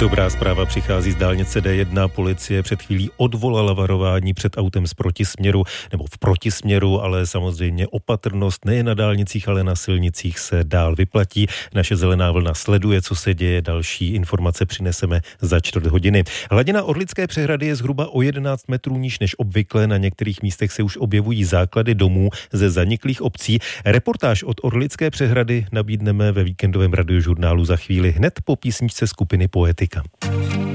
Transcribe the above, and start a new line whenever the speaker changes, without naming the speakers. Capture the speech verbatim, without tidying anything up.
Dobrá zpráva přichází z dálnice D jedna. Policie před chvílí odvolala varování před autem z protisměru nebo v protisměru, ale samozřejmě opatrnost nejen na dálnicích, ale na silnicích se dál vyplatí. Naše zelená vlna sleduje, co se děje. Další informace přineseme za čtvrt hodiny. Hladina Orlické přehrady je zhruba o jedenáct metrů níž než obvykle. Na některých místech se už objevují základy domů ze zaniklých obcí. Reportáž od Orlické přehrady nabídneme ve víkendovém radiožurnálu za chvíli hned po písničce skupiny Poetika.